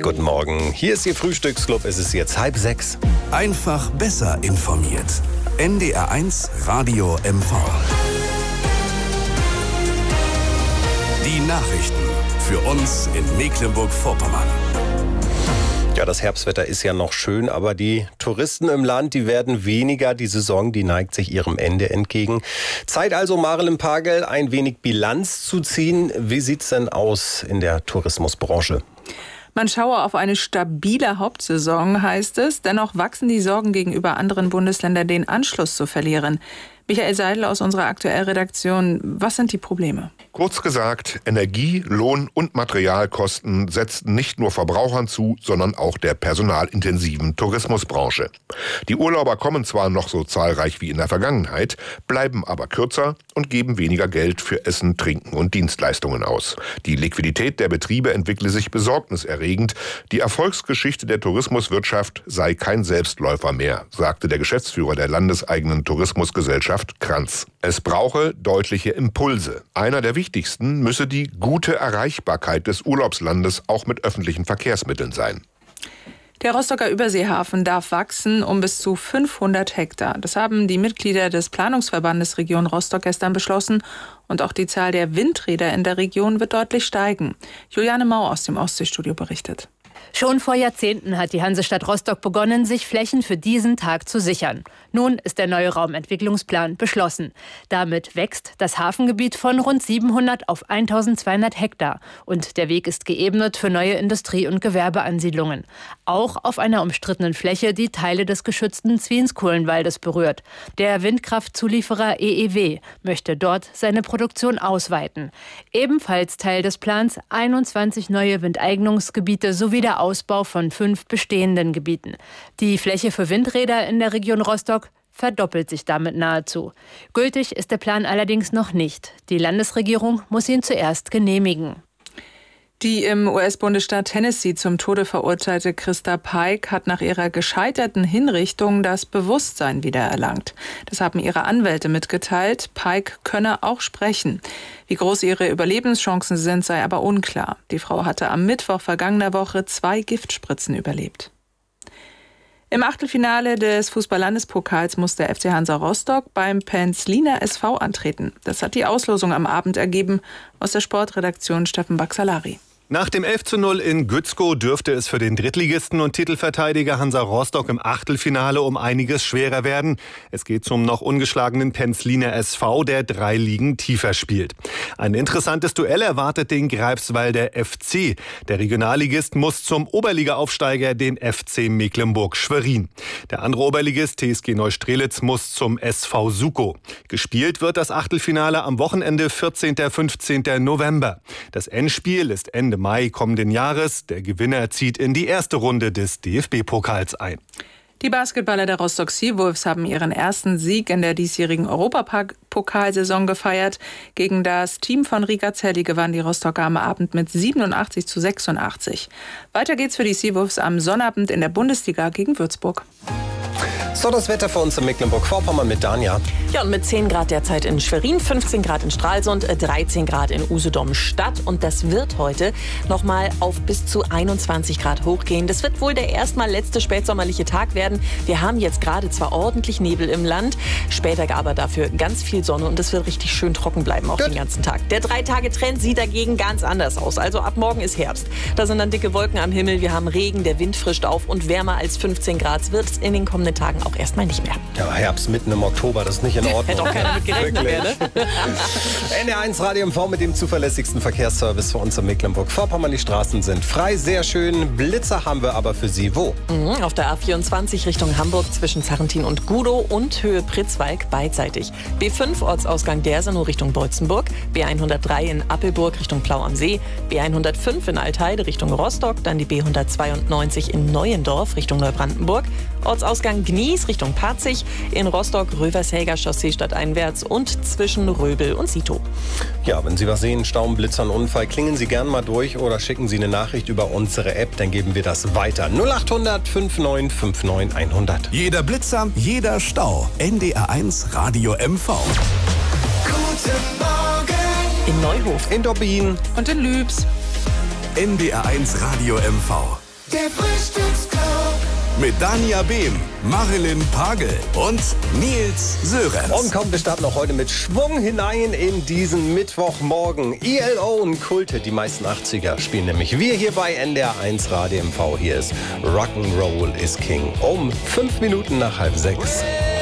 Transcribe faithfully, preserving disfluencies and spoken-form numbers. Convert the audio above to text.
Guten Morgen, hier ist Ihr Frühstücksclub, es ist jetzt halb sechs. Einfach besser informiert. N D R eins Radio M V. Die Nachrichten für uns in Mecklenburg-Vorpommern. Ja, das Herbstwetter ist ja noch schön, aber die Touristen im Land, die werden weniger. Die Saison, die neigt sich ihrem Ende entgegen. Zeit also, Marilyn Pagel, ein wenig Bilanz zu ziehen. Wie sieht's denn aus in der Tourismusbranche? Man schaue auf eine stabile Hauptsaison, heißt es. Dennoch wachsen die Sorgen gegenüber anderen Bundesländern, den Anschluss zu verlieren. Michael Seidel aus unserer Aktuellredaktion, was sind die Probleme? Kurz gesagt, Energie-, Lohn- und Materialkosten setzten nicht nur Verbrauchern zu, sondern auch der personalintensiven Tourismusbranche. Die Urlauber kommen zwar noch so zahlreich wie in der Vergangenheit, bleiben aber kürzer und geben weniger Geld für Essen, Trinken und Dienstleistungen aus. Die Liquidität der Betriebe entwickle sich besorgniserregend. Die Erfolgsgeschichte der Tourismuswirtschaft sei kein Selbstläufer mehr, sagte der Geschäftsführer der landeseigenen Tourismusgesellschaft Kranz. Es brauche deutliche Impulse. Einer der wichtigsten müsse die gute Erreichbarkeit des Urlaubslandes auch mit öffentlichen Verkehrsmitteln sein. Der Rostocker Überseehafen darf wachsen um bis zu fünfhundert Hektar. Das haben die Mitglieder des Planungsverbandes Region Rostock gestern beschlossen. Und auch die Zahl der Windräder in der Region wird deutlich steigen. Juliane Mau aus dem Ostseestudio berichtet. Schon vor Jahrzehnten hat die Hansestadt Rostock begonnen, sich Flächen für diesen Tag zu sichern. Nun ist der neue Raumentwicklungsplan beschlossen. Damit wächst das Hafengebiet von rund siebenhundert auf eintausendzweihundert Hektar. Und der Weg ist geebnet für neue Industrie- und Gewerbeansiedlungen. Auch auf einer umstrittenen Fläche, die Teile des geschützten Zwienskohlenwaldes berührt. Der Windkraftzulieferer E E W möchte dort seine Produktion ausweiten. Ebenfalls Teil des Plans einundzwanzig neue Windeignungsgebiete sowie der Ausbau von fünf bestehenden Gebieten. Die Fläche für Windräder in der Region Rostock verdoppelt sich damit nahezu. Gültig ist der Plan allerdings noch nicht. Die Landesregierung muss ihn zuerst genehmigen. Die im U S-Bundesstaat Tennessee zum Tode verurteilte Christa Pike hat nach ihrer gescheiterten Hinrichtung das Bewusstsein wiedererlangt. Das haben ihre Anwälte mitgeteilt. Pike könne auch sprechen. Wie groß ihre Überlebenschancen sind, sei aber unklar. Die Frau hatte am Mittwoch vergangener Woche zwei Giftspritzen überlebt. Im Achtelfinale des Fußball-Landespokals muss der F C Hansa Rostock beim Penzliner S V antreten. Das hat die Auslosung am Abend ergeben. Aus der Sportredaktion Steffen Baxalari. Nach dem elf zu null in Gützkow dürfte es für den Drittligisten und Titelverteidiger Hansa Rostock im Achtelfinale um einiges schwerer werden. Es geht zum noch ungeschlagenen Penzliner S V, der drei Ligen tiefer spielt. Ein interessantes Duell erwartet den Greifswalder F C. Der Regionalligist muss zum Oberliga-Aufsteiger, den F C Mecklenburg-Schwerin. Der andere Oberligist, T S G Neustrelitz, muss zum S V Sukow. Gespielt wird das Achtelfinale am Wochenende vierzehnten und fünfzehnten November. Das Endspiel ist Ende Mai kommenden Jahres. Der Gewinner zieht in die erste Runde des D F B-Pokals ein. Die Basketballer der Rostock Seawolves haben ihren ersten Sieg in der diesjährigen Europapokalsaison gefeiert. Gegen das Team von Riga Celli gewann die Rostocker am Abend mit siebenundachtzig zu sechsundachtzig. Weiter geht's für die Seawolves am Sonnabend in der Bundesliga gegen Würzburg. So, das Wetter für uns in Mecklenburg-Vorpommern mit Danja. Ja, und mit zehn Grad derzeit in Schwerin, fünfzehn Grad in Stralsund, dreizehn Grad in Usedom-Stadt. Und das wird heute noch mal auf bis zu einundzwanzig Grad hochgehen. Das wird wohl der erstmal letzte spätsommerliche Tag werden. Wir haben jetzt gerade zwar ordentlich Nebel im Land, später aber dafür ganz viel Sonne. Und es wird richtig schön trocken bleiben auch Gut. den ganzen Tag. Der Drei-Tage-Trend sieht dagegen ganz anders aus. Also ab morgen ist Herbst. Da sind dann dicke Wolken am Himmel. Wir haben Regen, der Wind frischt auf und wärmer als fünfzehn Grad wird es in den kommenden Tagen auch erstmal nicht mehr. Ja, Herbst mitten im Oktober, das ist nicht in Ordnung. Hätte auch keiner mit gerechnet, mehr, ne? N D R eins Radio M V mit dem zuverlässigsten Verkehrsservice für uns in Mecklenburg-Vorpommern. Die Straßen sind frei, sehr schön. Blitzer haben wir aber für Sie wo? Mhm, auf der A vierundzwanzig Richtung Hamburg zwischen Zarrentin und Gudow und Höhe Pritzwalk beidseitig. B fünf Ortsausgang Dersenow Richtung Beutzenburg. B hundertdrei in Appelburg Richtung Plau am See. B hundertfünf in Altheide Richtung Rostock. Dann die B hundertzweiundneunzig in Neuendorf Richtung Neubrandenburg. Ortsausgang Gnies Richtung Parzig, in Rostock Rövershäger Chaussee stadteinwärts und zwischen Röbel und Sito. Ja, wenn Sie was sehen, Stau, Blitzer, Unfall, klingen Sie gern mal durch oder schicken Sie eine Nachricht über unsere App, dann geben wir das weiter. null acht hundert fünfundneunzig neunundfünfzig hundert. Jeder Blitzer, jeder Stau. N D R eins Radio M V. Guten Morgen. In Neuhof, in Dobbin und in Lübs. N D R eins Radio M V. Der Frühstücksclub. Mit Dania Behm, Marilyn Pagel und Nils Sörenz. Und kommt, wir starten auch heute mit Schwung hinein in diesen Mittwochmorgen. E L O und Kulte, die meisten achtziger spielen nämlich wir hier bei N D R eins Radio M V. Hier ist Rock'n'Roll is King um fünf Minuten nach halb sechs.